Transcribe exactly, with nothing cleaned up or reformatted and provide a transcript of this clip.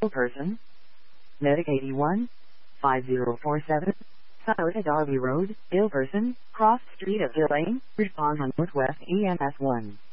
Ill person. Medic eighty-one, five zero four seven, South Derby Road, Ill person, cross street of Hill Lane, respond on Northwest E M S one.